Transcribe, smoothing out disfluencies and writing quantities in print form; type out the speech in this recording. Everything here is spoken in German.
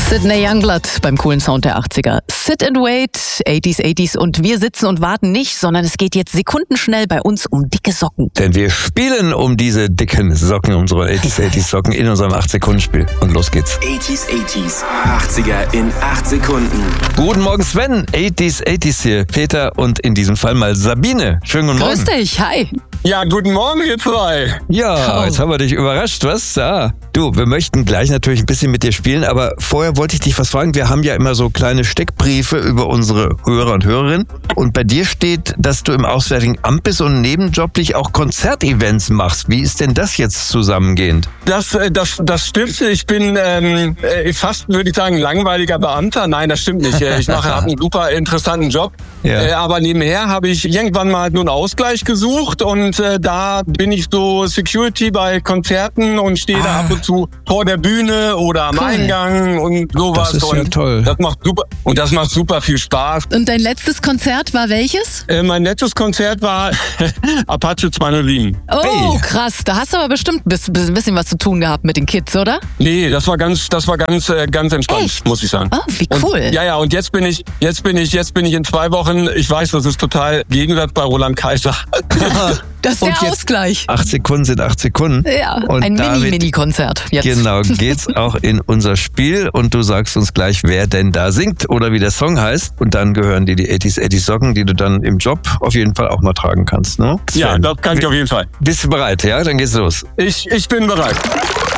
Sydney Youngblood beim coolen Sound der 80er. Sit and wait, 80s und wir sitzen und warten nicht, sondern es geht jetzt sekundenschnell bei uns um dicke Socken. Denn wir spielen um diese dicken Socken, unsere 80s Socken in unserem 8-Sekunden-Spiel. Und los geht's. 80s, 80er in 8 Sekunden. Guten Morgen Sven, 80s hier, Peter und in diesem Fall mal Sabine. Schönen guten Morgen. Grüß dich, hi. Ja, guten Morgen, ihr zwei. Ja, jetzt haben wir dich überrascht, was? Ja. Du, wir möchten gleich natürlich ein bisschen mit dir spielen, aber vorher wollte ich dich was fragen. Wir haben ja immer so kleine Steckbriefe über unsere Hörer und Hörerinnen. Und bei dir steht, dass du im Auswärtigen Amt bist und nebenjoblich auch Konzertevents machst. Wie ist denn das jetzt zusammengehend? Das stimmt. Ich bin fast, würde ich sagen, langweiliger Beamter. Nein, das stimmt nicht. Ich habe einen super interessanten Job. Ja. Aber nebenher habe ich irgendwann mal nur einen Ausgleich gesucht und da bin ich so Security bei Konzerten und stehe da ab und zu vor der Bühne oder am Eingang und sowas. Das ist ja toll. Das macht super viel Spaß. Und dein letztes Konzert war welches? Mein letztes Konzert war Apache 207. Oh, Hey. krass. Da hast du aber bestimmt ein bisschen was zu tun gehabt mit den Kids, oder? Nee, das war ganz entspannt, Echt? muss ich sagen. Oh, wie cool. Und, und jetzt bin ich in 2 Wochen, ich weiß, das ist total Gegensatz bei Roland Kaiser. Das ist Und der jetzt Ausgleich. 8 Sekunden sind 8 Sekunden. Ja, Und ein damit- Mini-Konzert jetzt. Genau, geht's auch in unser Spiel und du sagst uns gleich, wer denn da singt oder wie der Song heißt. Und dann gehören dir die 80s Socken, die du dann im Job auf jeden Fall auch mal tragen kannst. Ne? Ja, Sven, das kann ich auf jeden Fall. bist du bereit? Ja, dann geht's los. Ich bin bereit.